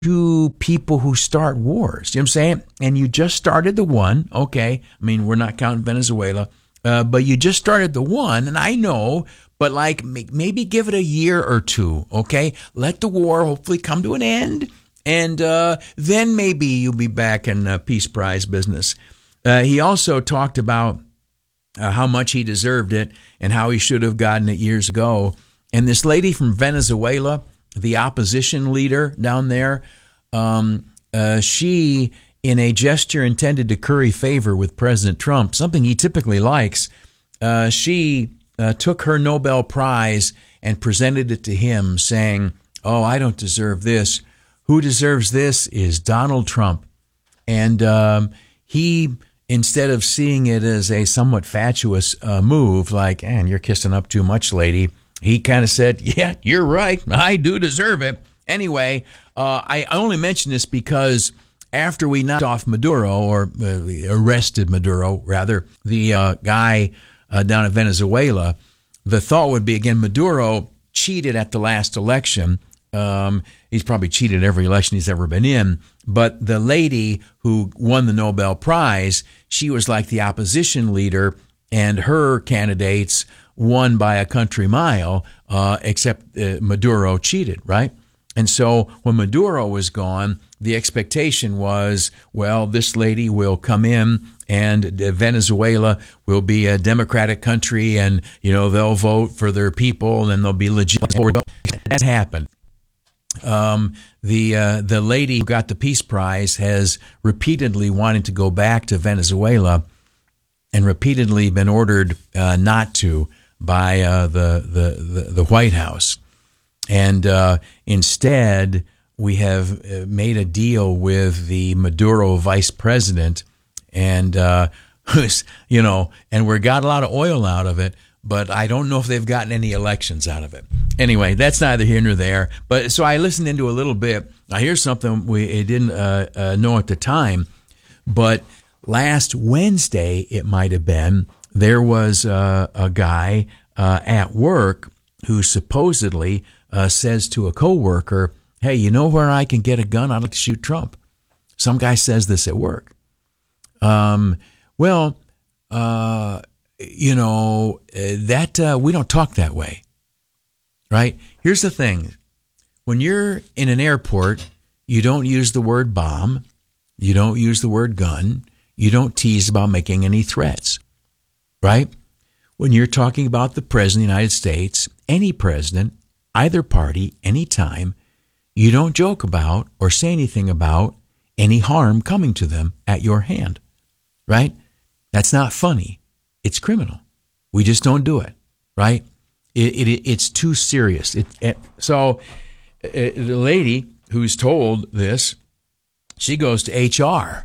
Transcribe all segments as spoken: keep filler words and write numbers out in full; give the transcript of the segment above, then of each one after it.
to people who start wars. You know what I'm saying? And you just started the one, okay. I mean, we're not counting Venezuela, uh, but you just started the one, and I know, but like maybe give it a year or two, okay? Let the war hopefully come to an end, and uh, then maybe you'll be back in uh, Peace Prize business. Uh, he also talked about uh, how much he deserved it and how he should have gotten it years ago. And this lady from Venezuela, the opposition leader down there, um, uh, she, in a gesture intended to curry favor with President Trump, something he typically likes, uh, she uh, took her Nobel Prize and presented it to him, saying, "Oh, I don't deserve this. Who deserves this is Donald Trump." And um, he, instead of seeing it as a somewhat fatuous uh, move, like, "Man, you're kissing up too much, lady," he kind of said, "Yeah, you're right. I do deserve it." Anyway, uh, I only mention this because after we knocked off Maduro, or uh, arrested Maduro, rather, the uh, guy uh, down in Venezuela, the thought would be, again, Maduro cheated at the last election. Um, he's probably cheated every election he's ever been in. But the lady who won the Nobel Prize, she was like the opposition leader, and her candidates won by a country mile, uh, except uh, Maduro cheated, right? And so when Maduro was gone, the expectation was, well, this lady will come in and Venezuela will be a democratic country, and, you know, they'll vote for their people and they'll be legit. That happened. Um, the uh, the lady who got the Peace Prize has repeatedly wanted to go back to Venezuela and repeatedly been ordered uh, not to by uh, the, the, the, the White House. And uh, instead, we have made a deal with the Maduro vice president, and, uh, you know, and we got a lot of oil out of it, but I don't know if they've gotten any elections out of it. Anyway, that's neither here nor there. But so I listened into a little bit. Now, here's something we didn't uh, uh, know at the time, but last Wednesday, it might have been, there was uh, a guy uh, at work who supposedly uh, says to a coworker, "Hey, you know where I can get a gun? I'd like to shoot Trump." Some guy says this at work. Um, well, uh, you know, that uh, we don't talk that way, right? Here's the thing. When you're in an airport, you don't use the word bomb. You don't use the word gun. You don't tease about making any threats, right? When you're talking about the president of the United States, any president, either party, anytime, you don't joke about or say anything about any harm coming to them at your hand, right? That's not funny. It's criminal. We just don't do it, right? It, it It's too serious. It, it, so uh, the lady who's told this, she goes to H R,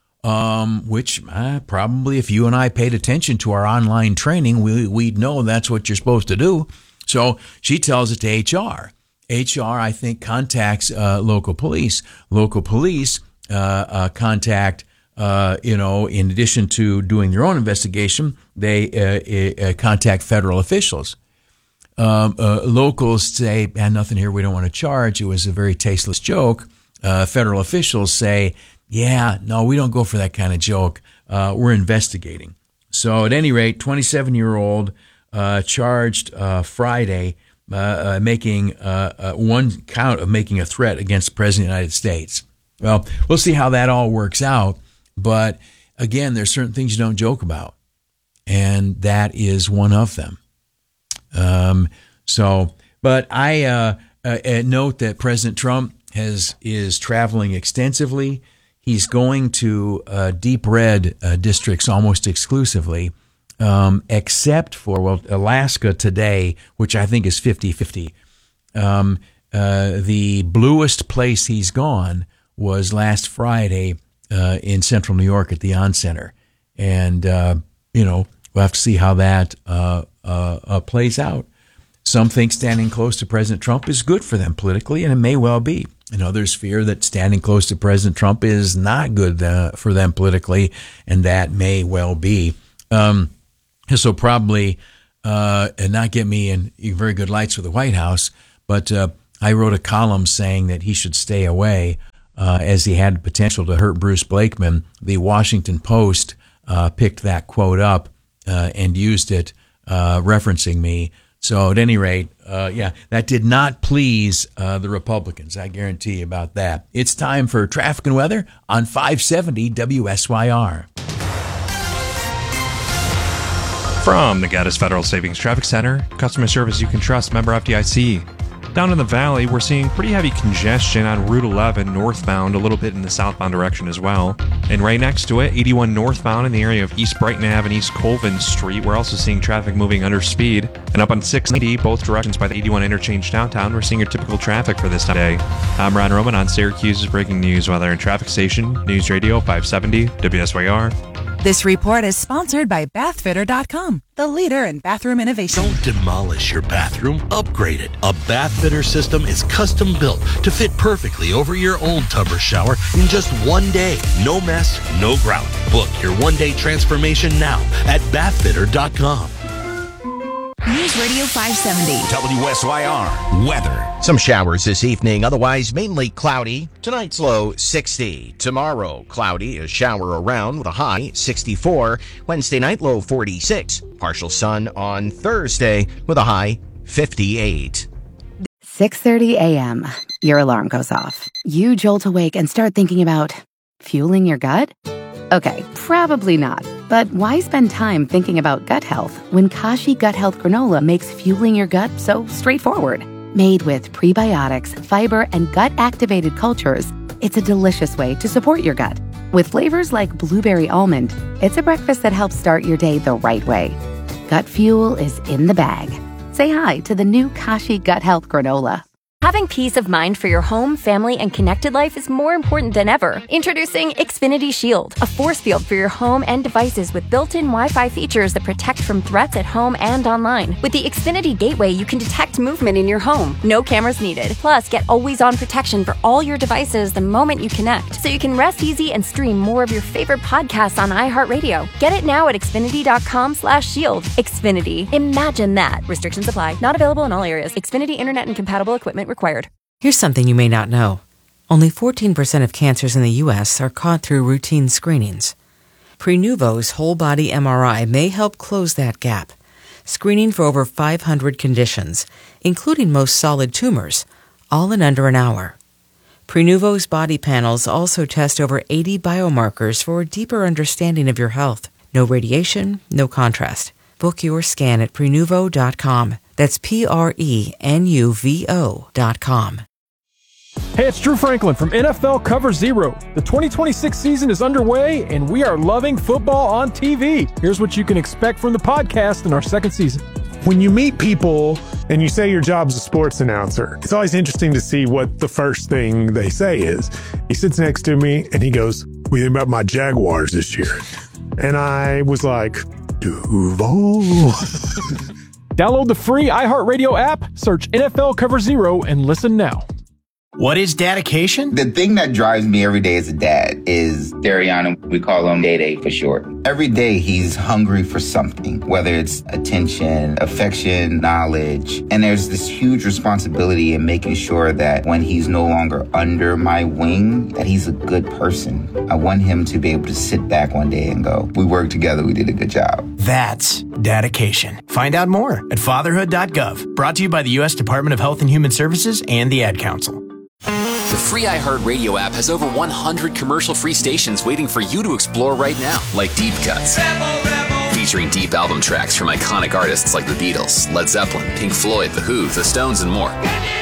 um, which uh, probably if you and I paid attention to our online training, we, we'd know that's what you're supposed to do. So she tells it to H R. H R, I think, contacts uh, local police. Local police uh, uh, contact, uh, you know, in addition to doing their own investigation, they uh, uh, contact federal officials. Um, uh, locals say, "Had nothing here. We don't want to charge. It was a very tasteless joke." Uh, federal officials say, "Yeah, no, we don't go for that kind of joke. Uh, we're investigating." So at any rate, twenty-seven-year-old uh, charged uh, Friday uh, uh, making uh, uh, one count of making a threat against the President of the United States. Well, we'll see how that all works out. But again, there's certain things you don't joke about, and that is one of them. Um, so, but I uh, uh, note that President Trump has is traveling extensively. He's going to uh, deep red uh, districts almost exclusively, um, except for, well, Alaska today, which I think is fifty-fifty. Um, uh, the bluest place he's gone was last Friday uh, in central New York at the On Center. And, uh, you know, we'll have to see how that uh, uh, uh, plays out. Some think standing close to President Trump is good for them politically, and it may well be. And others fear that standing close to President Trump is not good uh, for them politically, and that may well be. Um, this will probably uh, not get me in very good lights with the White House, but uh, I wrote a column saying that he should stay away uh, as he had potential to hurt Bruce Blakeman. The Washington Post uh, picked that quote up uh, and used it, uh, referencing me. So at any rate, uh, yeah, that did not please uh, the Republicans. I guarantee you about that. It's time for traffic and weather on five seventy W S Y R. From the Gaddis Federal Savings Traffic Center, customer service you can trust, member F D I C. Down in the valley, we're seeing pretty heavy congestion on Route eleven northbound, a little bit in the southbound direction as well. And right next to it, eighty-one northbound in the area of East Brighton Avenue and East Colvin Street. We're also seeing traffic moving under speed. And up on six ninety, both directions by the eighty-one interchange downtown, we're seeing your typical traffic for this time of day. I'm Ron Roman on Syracuse's Breaking News Weather and Traffic Station, News Radio five seventy W S Y R. This report is sponsored by bath fitter dot com, the leader in bathroom innovation. Don't demolish your bathroom, upgrade it. A bath fitter system is custom built to fit perfectly over your old tub or shower in just one day. No mess, no grout. Book your one-day transformation now at bath fitter dot com. News Radio five seventy. W S Y R weather. Some showers this evening, otherwise mainly cloudy. Tonight's low sixty. Tomorrow, cloudy, a shower around with a high sixty-four. Wednesday night, low forty-six. Partial sun on Thursday with a high fifty-eight. six thirty a.m. Your alarm goes off. You jolt awake and start thinking about fueling your gut? Okay, probably not. But why spend time thinking about gut health when Kashi Gut Health Granola makes fueling your gut so straightforward? Made with prebiotics, fiber, and gut-activated cultures, it's a delicious way to support your gut. With flavors like blueberry almond, it's a breakfast that helps start your day the right way. Gut fuel is in the bag. Say hi to the new Kashi Gut Health Granola. Having peace of mind for your home, family, and connected life is more important than ever. Introducing Xfinity Shield, a force field for your home and devices with built-in Wi-Fi features that protect from threats at home and online. With the Xfinity Gateway, you can detect movement in your home. No cameras needed. Plus, get always-on protection for all your devices the moment you connect, so you can rest easy and stream more of your favorite podcasts on iHeartRadio. Get it now at Xfinity dot com slash shield. Xfinity. Imagine that. Restrictions apply. Not available in all areas. Xfinity Internet and compatible equipment required. Here's something you may not know. Only fourteen percent of cancers in the U S are caught through routine screenings. Prenuvo's whole-body M R I may help close that gap, screening for over five hundred conditions, including most solid tumors, all in under an hour. Prenuvo's body panels also test over eighty biomarkers for a deeper understanding of your health. No radiation, no contrast. Book your scan at prenuvo dot com. That's P R E N U V O dot com. Hey, it's Drew Franklin from N F L Cover Zero. The twenty twenty-six season is underway, and we are loving football on T V. Here's what you can expect from the podcast in our second season. When you meet people and you say your job's a sports announcer, it's always interesting to see what the first thing they say is. He sits next to me, and he goes, "What do you think about my Jaguars this year?" And I was like, Duval. Download the free iHeartRadio app, search N F L Cover Zero, and listen now. What is dedication? The thing that drives me every day as a dad is Dariana. We call him Day Day for short. Every day he's hungry for something, whether it's attention, affection, knowledge. And there's this huge responsibility in making sure that when he's no longer under my wing, that he's a good person. I want him to be able to sit back one day and go, we worked together, we did a good job. That's dedication. Find out more at fatherhood dot gov. Brought to you by the U S Department of Health and Human Services and the Ad Council. The free iHeartRadio app has over one hundred commercial-free stations waiting for you to explore right now, like Deep Cuts, Rebel, Rebel. Featuring deep album tracks from iconic artists like the Beatles, Led Zeppelin, Pink Floyd, The Who, The Stones, and more.